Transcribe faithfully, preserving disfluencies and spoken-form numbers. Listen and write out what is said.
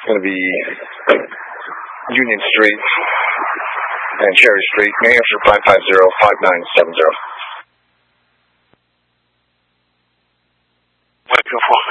going to be Union Street and Cherry Street. May answer five five zero, five nine seven zero. Microphone.